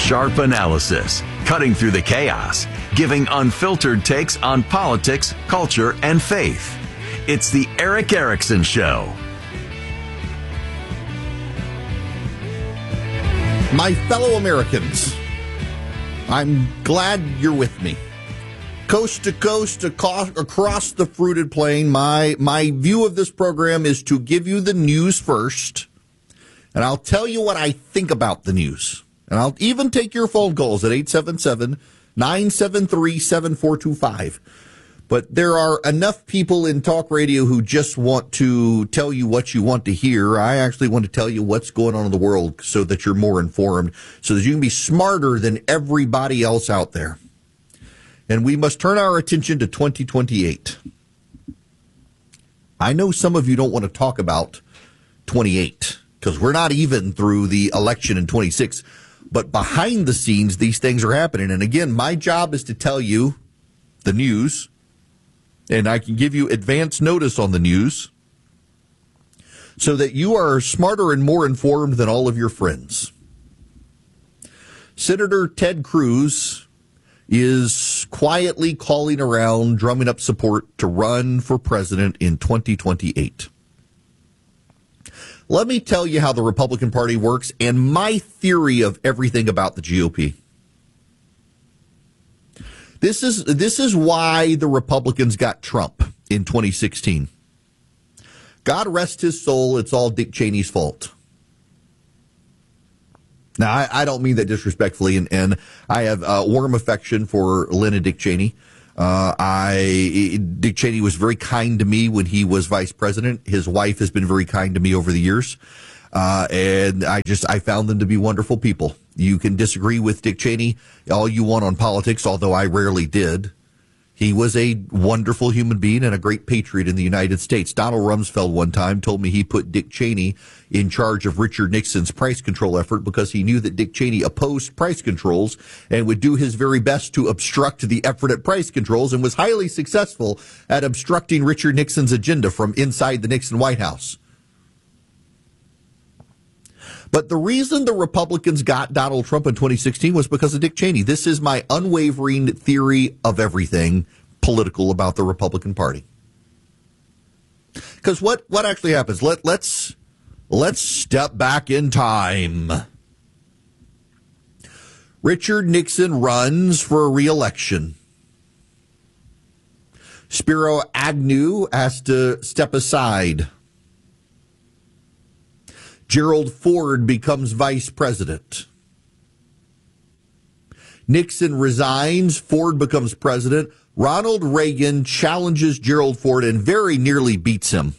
Sharp analysis, cutting through the chaos, giving unfiltered takes on politics, culture, and faith. It's the Erick Erickson Show. My fellow Americans, I'm glad you're with me. Coast to coast, across the fruited plain, my view of this program is to give you the news first, and I'll tell you what I think about the news. And I'll even take your phone calls at 877-973-7425. But there are enough people in talk radio who just want to tell you what you want to hear. I actually want to tell you what's going on in the world so that you're more informed, so that you can be smarter than everybody else out there. And we must turn our attention to 2028. I know some of you don't want to talk about 28 because we're not even through the election in 26. But behind the scenes, these things are happening. And again, my job is to tell you the news, and I can give you advance notice on the news so that you are smarter and more informed than all of your friends. Senator Ted Cruz is quietly calling around, drumming up support to run for president in 2028. Let me tell you how the Republican Party works and my theory of everything about the GOP. This is why the Republicans got Trump in 2016. God rest his soul, it's all Dick Cheney's fault. Now, I don't mean that disrespectfully, and I have warm affection for Lynn and Dick Cheney. Dick Cheney was very kind to me when he was vice president. His wife has been very kind to me over the years. And I found them to be wonderful people. You can disagree with Dick Cheney all you want on politics, although I rarely did. He was a wonderful human being and a great patriot in the United States. Donald Rumsfeld one time told me he put Dick Cheney in charge of Richard Nixon's price control effort because he knew that Dick Cheney opposed price controls and would do his very best to obstruct the effort at price controls, and was highly successful at obstructing Richard Nixon's agenda from inside the Nixon White House. But the reason the Republicans got Donald Trump in 2016 was because of Dick Cheney. This is my unwavering theory of everything political about the Republican Party. Because what actually happens? Let's step back in time. Richard Nixon runs for re-election. Spiro Agnew has to step aside. Gerald Ford becomes vice president. Nixon resigns. Ford becomes president. Ronald Reagan challenges Gerald Ford and very nearly beats him.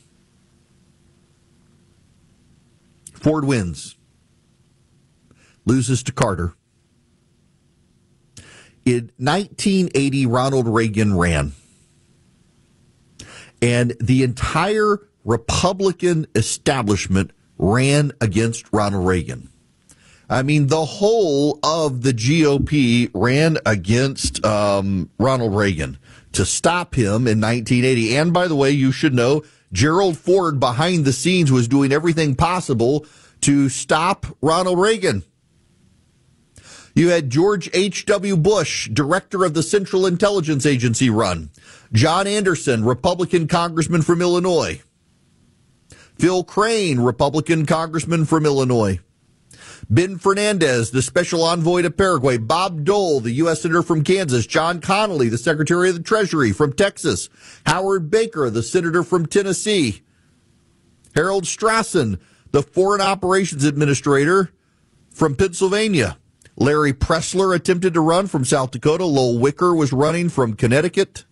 Ford wins. Loses to Carter. In 1980, Ronald Reagan ran. And the entire Republican establishment ran against Ronald Reagan. I mean, the whole of the GOP ran against Ronald Reagan to stop him in 1980. And by the way, you should know, Gerald Ford behind the scenes was doing everything possible to stop Ronald Reagan. You had George H.W. Bush, director of the Central Intelligence Agency, run. John Anderson, Republican congressman from Illinois. Phil Crane, Republican congressman from Illinois. Ben Fernandez, the special envoy to Paraguay. Bob Dole, the U.S. senator from Kansas. John Connally, the secretary of the Treasury from Texas. Howard Baker, the senator from Tennessee. Harold Strassen, the foreign operations administrator from Pennsylvania. Larry Pressler attempted to run from South Dakota. Lowell Wicker was running from Connecticut.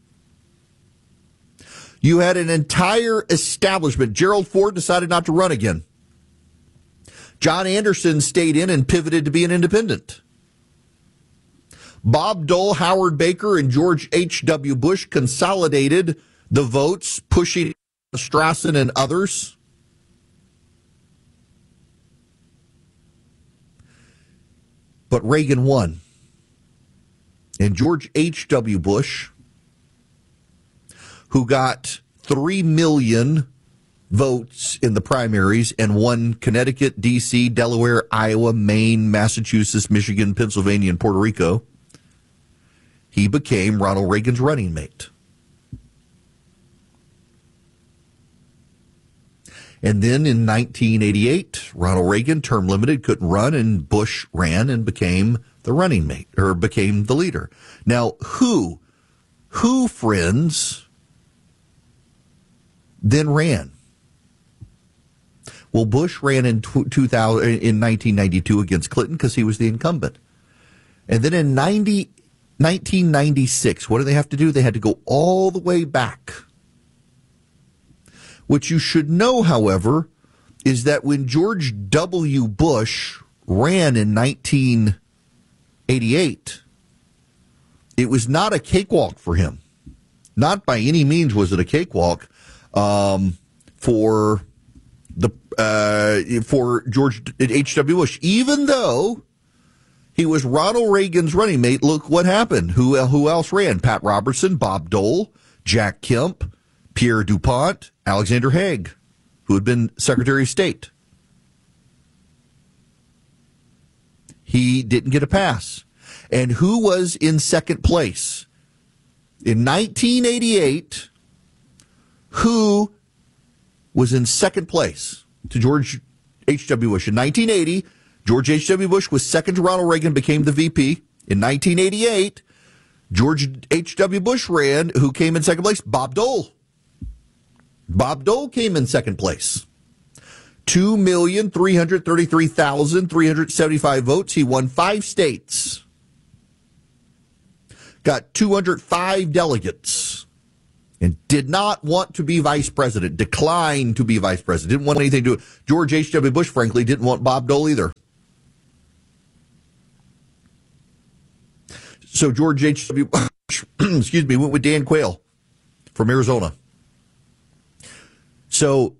You had an entire establishment. Gerald Ford decided not to run again. John Anderson stayed in and pivoted to be an independent. Bob Dole, Howard Baker, and George H.W. Bush consolidated the votes, pushing Strassen and others. But Reagan won. And George H.W. Bush, who got 3 million votes in the primaries and won Connecticut, D.C., Delaware, Iowa, Maine, Massachusetts, Michigan, Pennsylvania, and Puerto Rico, he became Ronald Reagan's running mate. And then in 1988, Ronald Reagan, term limited, couldn't run, and Bush ran and became the running mate, or became the leader. Now, who, friends, then ran? Well, Bush ran in 1992 against Clinton because he was the incumbent. And then in 1996, what do they have to do? They had to go all the way back. What you should know, however, is that when George W. Bush ran in 1988, it was not a cakewalk for him. Not by any means was it a cakewalk for George H.W. Bush. Even though he was Ronald Reagan's running mate, look what happened. Who else ran? Pat Robertson, Bob Dole, Jack Kemp, Pierre DuPont, Alexander Haig, who had been Secretary of State. He didn't get a pass. And who was in second place? In 1988, who was in second place to George H.W. Bush? In 1980, George H.W. Bush was second to Ronald Reagan, became the VP. In 1988, George H.W. Bush ran. Who came in second place? Bob Dole. Bob Dole came in second place. 2,333,375 votes. He won 5 states. Got 205 delegates. And did not want to be vice president. Declined to be vice president. Didn't want anything to do. George H.W. Bush, frankly, didn't want Bob Dole either. So George H.W. Bush, went with Dan Quayle from Arizona. So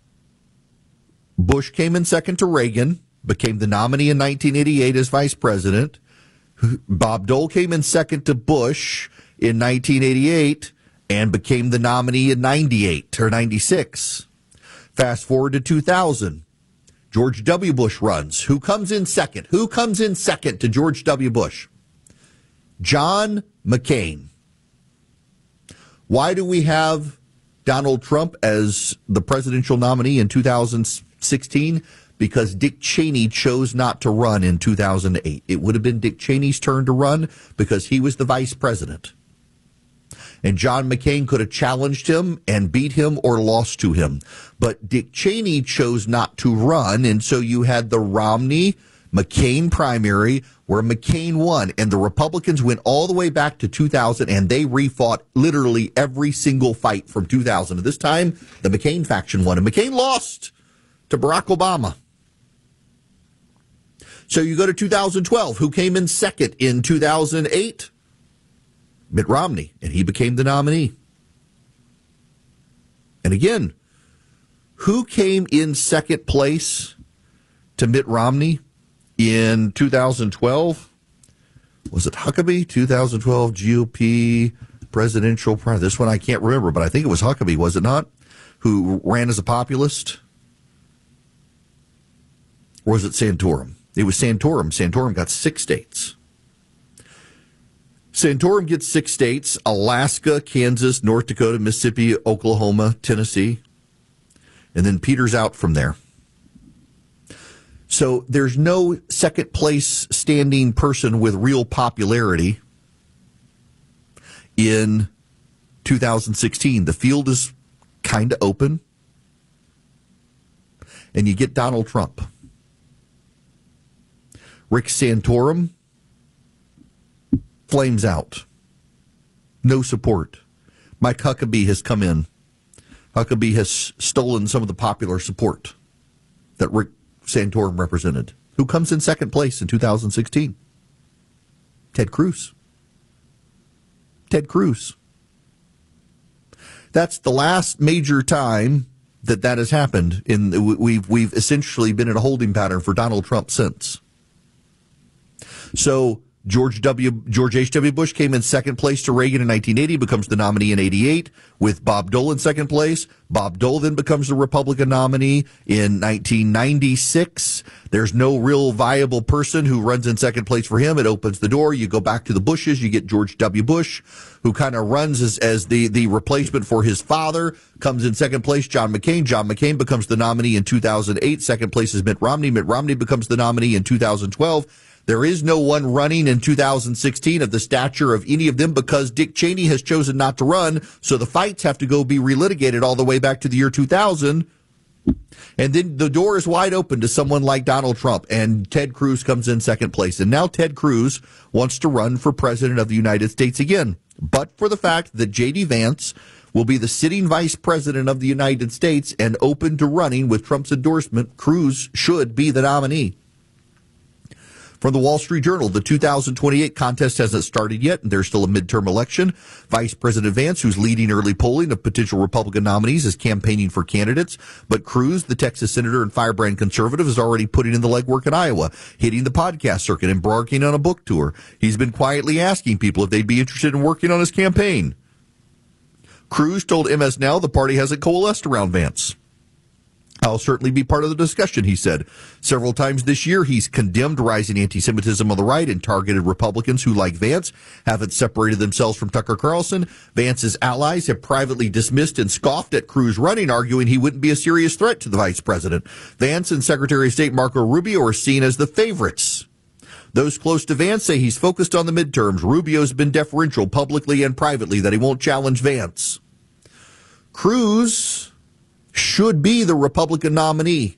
Bush came in second to Reagan, became the nominee in 1988 as vice president. Bob Dole came in second to Bush in 1988 and became the nominee in 98 or 96. Fast forward to 2000. George W. Bush runs. Who comes in second? Who comes in second to George W. Bush? John McCain. Why do we have Donald Trump as the presidential nominee in 2016? Because Dick Cheney chose not to run in 2008. It would have been Dick Cheney's turn to run because he was the vice president. And John McCain could have challenged him and beat him or lost to him. But Dick Cheney chose not to run, and so you had the Romney-McCain primary where McCain won, and the Republicans went all the way back to 2000, and they refought literally every single fight from 2000. At this time, the McCain faction won, and McCain lost to Barack Obama. So you go to 2012. Who came in second in 2008? Mitt Romney, and he became the nominee. And again, who came in second place to Mitt Romney in 2012? Was it Huckabee? 2012 GOP presidential primary. This one I can't remember, but I think it was Huckabee, was it not? Who ran as a populist? Or was it Santorum? It was Santorum. Santorum got 6 states. Santorum gets 6 states: Alaska, Kansas, North Dakota, Mississippi, Oklahoma, Tennessee. And then Peter's out from there. So there's no second place standing person with real popularity in 2016. The field is kind of open. And you get Donald Trump. Rick Santorum flames out. No support. Mike Huckabee has come in. Huckabee has stolen some of the popular support that Rick Santorum represented. Who comes in second place in 2016? Ted Cruz. Ted Cruz. That's the last major time that has happened. We've essentially been in a holding pattern for Donald Trump since. So George H.W. Bush came in second place to Reagan in 1980, becomes the nominee in 88 with Bob Dole in second place. Bob Dole then becomes the Republican nominee in 1996. There's no real viable person who runs in second place for him. It opens the door. You go back to the Bushes. You get George W. Bush, who kind of runs as the replacement for his father, comes in second place. John McCain. John McCain becomes the nominee in 2008. Second place is Mitt Romney. Mitt Romney becomes the nominee in 2012. There is no one running in 2016 of the stature of any of them because Dick Cheney has chosen not to run, so the fights have to go be relitigated all the way back to the year 2000. And then the door is wide open to someone like Donald Trump, and Ted Cruz comes in second place. And now Ted Cruz wants to run for president of the United States again. But for the fact that J.D. Vance will be the sitting vice president of the United States and open to running with Trump's endorsement, Cruz should be the nominee. From the Wall Street Journal, the 2028 contest hasn't started yet, and there's still a midterm election. Vice President Vance, who's leading early polling of potential Republican nominees, is campaigning for candidates. But Cruz, the Texas senator and firebrand conservative, is already putting in the legwork in Iowa, hitting the podcast circuit, embarking on a book tour. He's been quietly asking people if they'd be interested in working on his campaign. Cruz told MS Now the party hasn't coalesced around Vance. I'll certainly be part of the discussion, he said. Several times this year, he's condemned rising anti-Semitism on the right and targeted Republicans who, like Vance, haven't separated themselves from Tucker Carlson. Vance's allies have privately dismissed and scoffed at Cruz running, arguing he wouldn't be a serious threat to the vice president. Vance and Secretary of State Marco Rubio are seen as the favorites. Those close to Vance say he's focused on the midterms. Rubio's been deferential publicly and privately that he won't challenge Vance. Cruz should be the Republican nominee,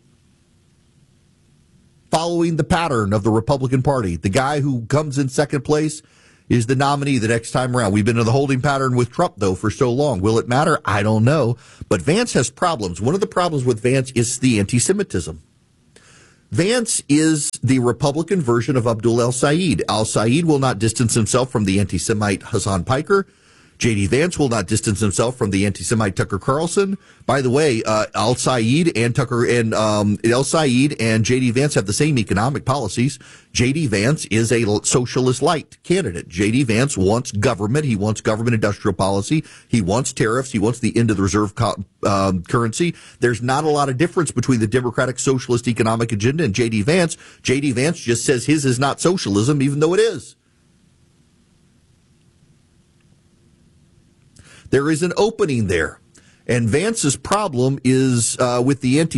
following the pattern of the Republican Party. The guy who comes in second place is the nominee the next time around. We've been in the holding pattern with Trump, though, for so long. Will it matter? I don't know. But Vance has problems. One of the problems with Vance is the anti-Semitism. Vance is the Republican version of Abdul el-Sayed. Al-Sayed will not distance himself from the anti-Semite Hassan Piker. J.D. Vance will not distance himself from the anti-Semite Tucker Carlson. By the way, El-Sayed and El-Sayed and J.D. Vance have the same economic policies. J.D. Vance is a socialist light candidate. J.D. Vance wants government. He wants government industrial policy. He wants tariffs. He wants the end of the reserve currency. There's not a lot of difference between the Democratic socialist economic agenda and J.D. Vance. J.D. Vance just says his is not socialism, even though it is. There is an opening there. And Vance's problem is with the